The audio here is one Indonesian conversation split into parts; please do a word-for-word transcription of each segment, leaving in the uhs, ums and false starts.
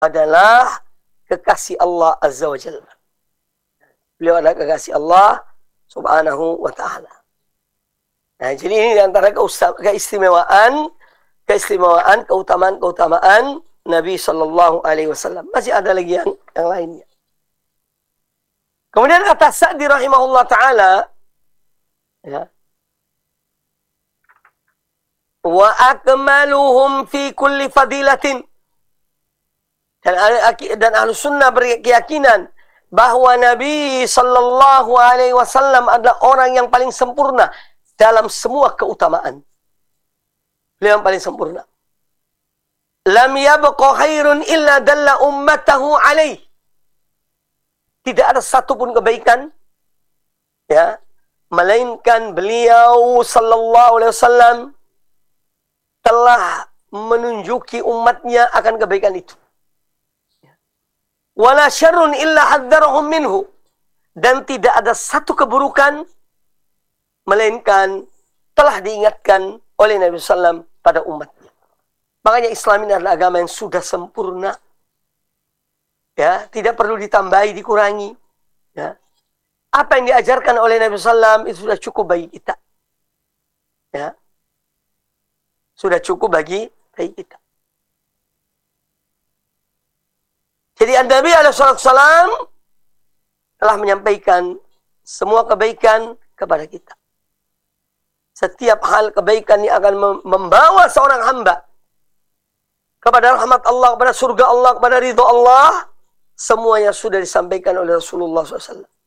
adalah kekasih Allah Azza wa Jalla. Beliau adalah kekasih Allah Subhanahu wa ta'ala. Nah, jadi ini antara keistimewaan, keistimewaan, keutamaan-keutamaan Nabi Sallallahu Alaihi Wasallam. Masih ada lagi yang, yang lainnya. Kemudian kata Sa'di rahimahullah ta'ala, ya, wa akmaluhum fi kulli fadilatin. Dan, dan ahlu sunnah berkeyakinan bahwa Nabi Sallallahu Alaihi Wasallam adalah orang yang paling sempurna dalam semua keutamaan. Beliau yang paling sempurna. Lam yabqa khairun illa dalla ummatahu alaih. Tidak ada satupun kebaikan, ya, melainkan beliau Sallallahu Alaihi Wasallam telah menunjuki umatnya akan kebaikan itu. Wala syarrun illa hadzarahum minhu. Dan tidak ada satu keburukan melainkan telah diingatkan oleh Nabi sallallahu alaihi wasallam pada umatnya. Makanya Islam ini adalah agama yang sudah sempurna. Ya, tidak perlu ditambahi, dikurangi. Ya. Apa yang diajarkan oleh Nabi sallallahu alaihi wasallam itu sudah cukup bagi kita. Ya. Sudah cukup bagi, bagi kita. Jadi Nabi alaihi wasallam telah menyampaikan semua kebaikan kepada kita. Setiap hal kebaikan yang akan membawa seorang hamba kepada rahmat Allah, kepada surga Allah, kepada ridha Allah, semuanya sudah disampaikan oleh Rasulullah shallallahu alaihi wasallam.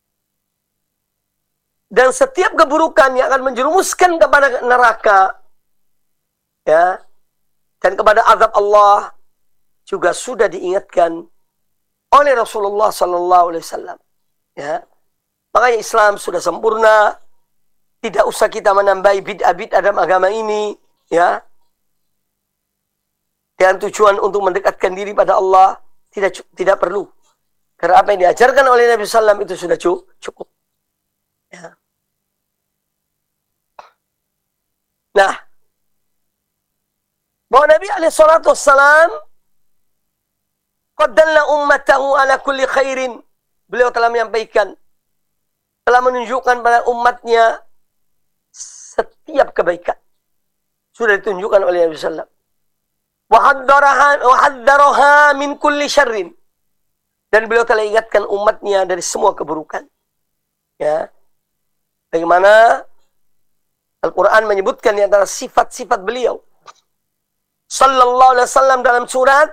Dan setiap keburukan yang akan menjerumuskan kepada neraka, ya, dan kepada azab Allah, juga sudah diingatkan oleh Rasulullah Sallallahu Alaihi Wasallam. Ya, makanya Islam sudah sempurna, tidak usah kita menambahi bid'ah-bid'ah dalam agama ini, ya. Dengan tujuan untuk mendekatkan diri pada Allah, tidak tidak perlu. Karena apa yang diajarkan oleh Nabi Sallallahu Alaihi Wasallam itu sudah cukup. Ya. Nah, bahwa Nabi alaihi salatu wassalam qad dalla ummatahu ala kulli khairin. Beliau telah menyampaikan, telah menunjukkan pada umatnya setiap kebaikan. Sudah ditunjukkan oleh Nabi sallallahu alaihi wasallam. Wa haddaraha wa haddaraha min kulli syarrin. Dan beliau telah ingatkan umatnya dari semua keburukan. Ya. Bagaimana Al-Quran menyebutkan di antara sifat-sifat beliau sallallahu alaihi wasallam dalam surat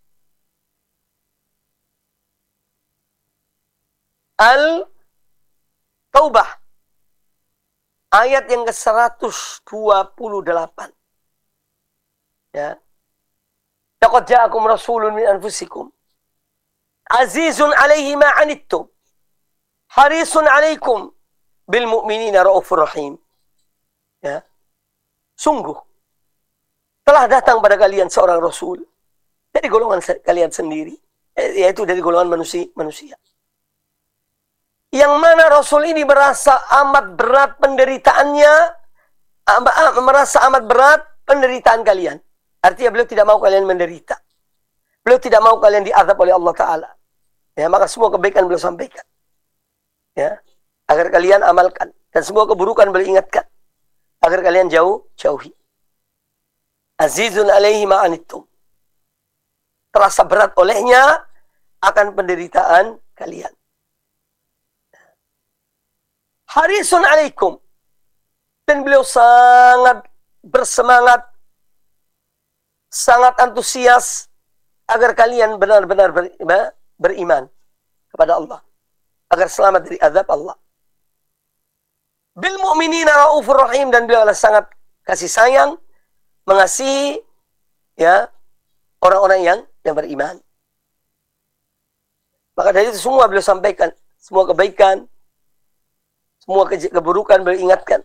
Al-Taubah ayat yang ke seratus dua puluh delapan. Ya. Laqad ja'akum rasulun min anfusikum azizun 'alaihi ma 'anittum harisun 'alaikum bil mu'minina raufur rahim. Ya. Sungguh telah datang pada kalian seorang rasul dari golongan kalian sendiri, yaitu dari golongan manusia, manusia. Yang mana rasul ini merasa amat berat penderitaannya, merasa amat berat penderitaan kalian. Artinya beliau tidak mau kalian menderita. Beliau tidak mau kalian diazab oleh Allah Ta'ala. Ya, maka semua kebaikan beliau sampaikan. Ya, agar kalian amalkan. Dan semua keburukan beliau ingatkan. Agar kalian jauh, jauhi. Azizun alaihi ma'anittum. Terasa berat olehnya akan penderitaan kalian. Harisun alaikum. Dan beliau sangat bersemangat, sangat antusias agar kalian benar-benar ber, beriman kepada Allah, agar selamat dari azab Allah. Bil mu'minina raufur rahim. Dan beliau adalah sangat kasih sayang, mengasihi, ya, orang-orang yang yang beriman. Maka dari itu semua beliau sampaikan, semua kebaikan, semua ke keburukan beliau ingatkan.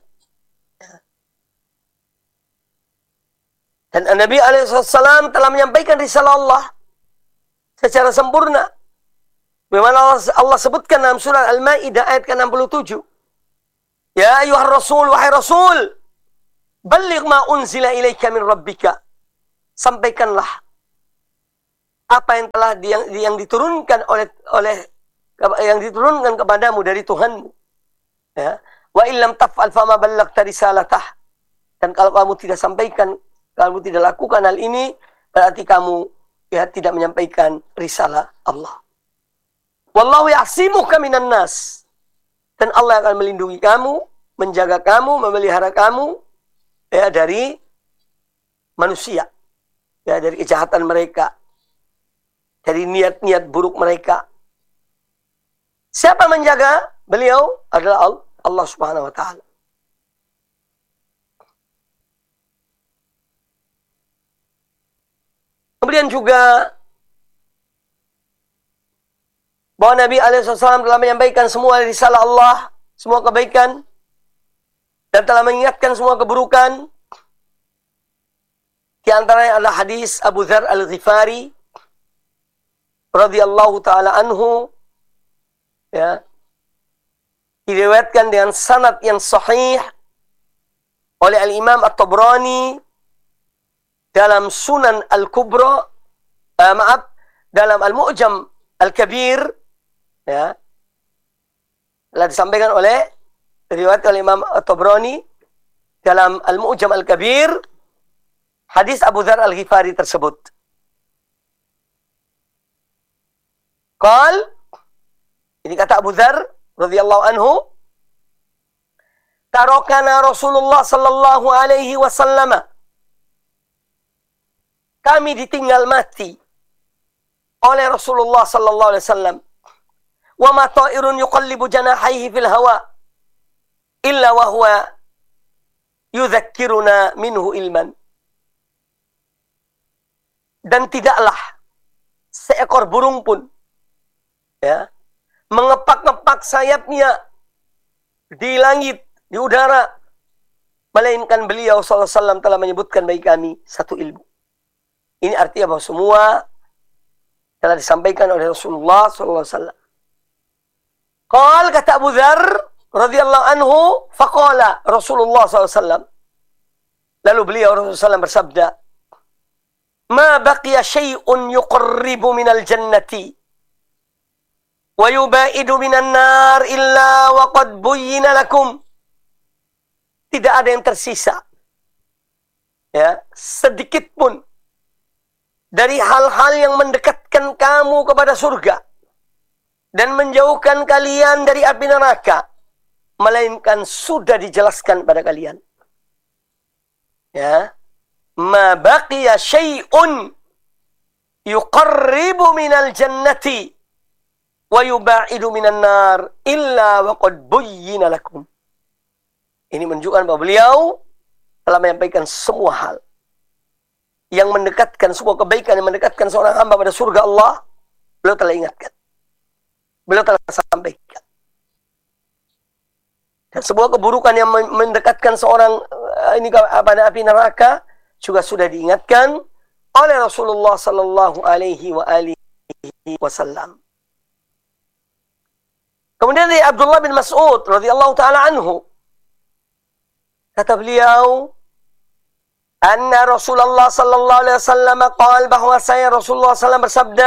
Dan Nabi alaihi wasallam telah menyampaikan risalah Allah secara sempurna. Bagaimana Allah, Allah sebutkan dalam surah Al-Maidah ayat ke enam puluh tujuh. Ya ayuhar rasul, wahai rasul, balligh ma unzila ilaika min rabbika. Sampaikanlah apa yang telah yang, yang diturunkan oleh oleh yang diturunkan kepadamu dari Tuhanmu. Ya. Wa illam taf'al fama ballaghta risalatah. Dan kalau kamu tidak sampaikan, kamu tidak lakukan hal ini, berarti kamu ya tidak menyampaikan risalah Allah. Wallahu ya'simuka minan nas. Dan Allah akan melindungi kamu, menjaga kamu, memelihara kamu ya dari manusia. Ya, dari kejahatan mereka. Dari niat-niat buruk mereka. Siapa menjaga? Beliau adalah Allah Subhanahu wa taala. Kemudian juga bahwa Nabi alaihi wasallam telah menyampaikan semua risalah Allah, semua kebaikan, dan telah mengingatkan semua keburukan. Di antaranya adalah hadis Abu Dzar Al-Ghifari radhiyallahu taala anhu, ya, diriwayatkan dengan sanad yang sahih oleh Al-Imam At-Tabrani dalam Sunan Al-Kubra, uh, maaf, dalam Al-Mu'jam Al-Kabir, ya, telah disampaikan oleh riwayat oleh Imam At-Tabrani dalam Al-Mu'jam Al-Kabir, hadis Abu Dzar Al-Ghifari tersebut. Qal, ini kata Abu Dzar radhiyallahu anhu, tarakana Rasulullah sallallahu alaihi wasallam, kami ditinggal mati oleh Rasulullah sallallahu alaihi wasallam. Wa ma ta'irun yuqallibu janahaihi fil hawa illa wa huwa yudzakkiruna minhu ilman. Dan tidaklah seekor burung pun ya mengepak-ngepak sayapnya di langit, di udara, melainkan beliau sallallahu alaihi wasallam telah menyebutkan bagi kami satu ilmu. Ini artinya bahwa semua telah disampaikan oleh Rasulullah sallallahu alaihi wasallam. Qal, kata Abu Dzar radhiyallahu anhu, faqala Rasulullah sallallahu alaihi wasallam, lalu beliau Rasulullah sallallahu alaihi wasallam bersabda, ma baqiya syai'un yuqarribu minal jannati wa yubaidu minan nar illa wa qad buyyina lakum. Tidak ada yang tersisa, ya, sedikit pun dari hal-hal yang mendekatkan kamu kepada surga dan menjauhkan kalian dari api neraka, melainkan sudah dijelaskan pada kalian. Ya, ma baqiya syai'un yuqarribu minal jannati wa yubaidu minan nar illa wa qad buyyina lakum. Ini menunjukkan bahwa beliau telah menyampaikan semua hal yang mendekatkan sebuah kebaikan, yang mendekatkan seorang hamba pada surga Allah, beliau telah ingatkan. Beliau telah sampaikan. Dan sebuah keburukan yang mendekatkan seorang ini pada api neraka juga sudah diingatkan oleh Rasulullah sallallahu alaihi wa alihi wasallam. Kemudian dari Abdullah bin Mas'ud radhiyallahu taala anhu, kata beliau, anna Rasulullah sallallahu alaihi wasallam qaal, bahwa saya Rasulullah sallallahu alaihi wasallam bersabda,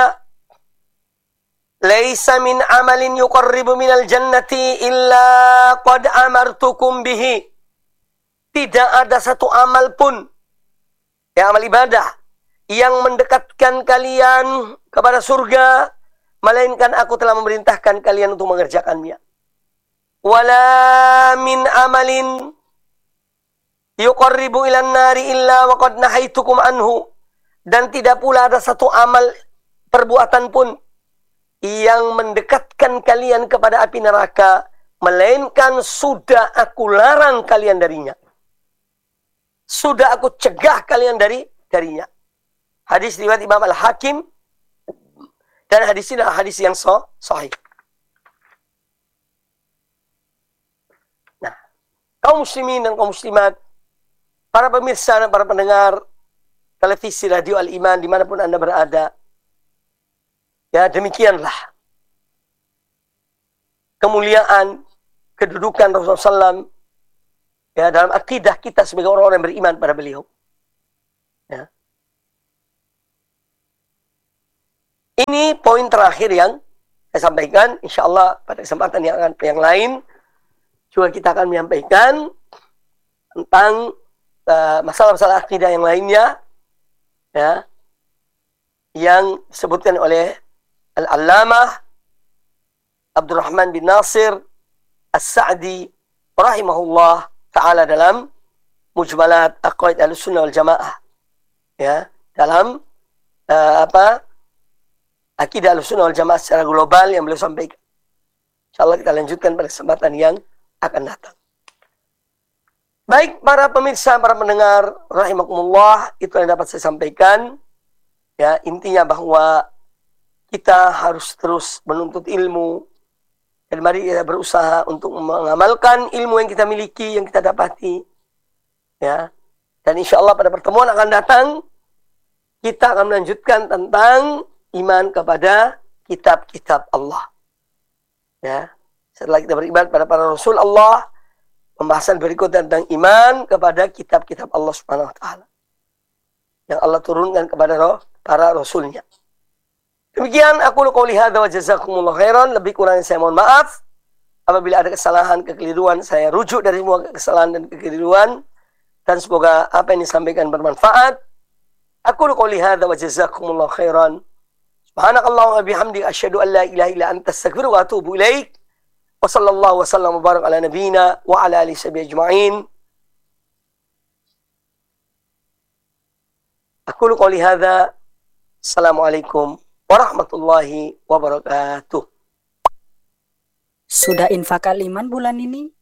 laisa min amalin yuqarribu minal jannati illa qad amartukum bihi. Tidak ada satu amal pun, ya, amal ibadah yang mendekatkan kalian kepada surga, melainkan aku telah memerintahkan kalian untuk mengerjakannya. Wala min amalin yuqarribu ilan nari illa wa qad nahaitukum anhu. Dan tidak pula ada satu amal perbuatan pun yang mendekatkan kalian kepada api neraka, melainkan sudah aku larang kalian darinya. Sudah aku cegah kalian dari darinya. Hadis riwayat Imam Al-Hakim, dan hadis ini adalah hadis yang sahih. Nah, kaum muslimin dan kaum muslimat, para pemirsa dan para pendengar televisi radio Al-Iman dimanapun Anda berada, ya, demikianlah kemuliaan, kedudukan Rasulullah sallallahu alaihi wasallam, ya, dalam akidah kita sebagai orang-orang yang beriman pada beliau. Ya. ini poin terakhir yang saya sampaikan. Insya Allah pada kesempatan yang, yang lain juga kita akan menyampaikan tentang masalah-masalah uh, akidah yang lainnya, ya, yang disebutkan oleh Al-Allamah Abdurrahman bin Nasir As-Sa'di rahimahullah ta'ala dalam Mujmalat Aqaid Ahlussunnah wal Jamaah, ya, dalam uh, apa akidah Ahlussunnah wal Jamaah secara global yang beliau sampaikan. Insyaallah kita lanjutkan pada kesempatan yang akan datang. Baik para pemirsa, para pendengar rahimakumullah, itu yang dapat saya sampaikan. Ya, intinya bahwa kita harus terus menuntut ilmu, dan mari kita berusaha untuk mengamalkan ilmu yang kita miliki, yang kita dapati. Ya, dan insya Allah pada pertemuan akan datang kita akan melanjutkan tentang iman kepada kitab-kitab Allah. Ya, setelah kita beribadah pada para Rasul Allah, pembahasan berikut tentang iman kepada kitab-kitab Allah Subhanahu Wa Taala yang Allah turunkan kepada roh, para Rasulnya. Demikian aku qouli hadza wa jazakumullah khairan. Lebih kurang saya mohon maaf. Apabila ada kesalahan, kekeliruan, saya rujuk dari semua kesalahan dan kekeliruan. Dan semoga apa yang disampaikan bermanfaat. Aku qouli hadza wa jazakumullah khairan. Subhanakallahumma bihamdika asyhadu an la ilaha illa anta astaghfiruka wa atubu ilaik. Wa sallallahu wa sallam wa barak ala nabiyyina wa ala alihi sahbihi ajma'in. Aku qouli hadza. Assalamualaikum warahmatullahi wabarakatuh. Sudah infak aliman bulan ini?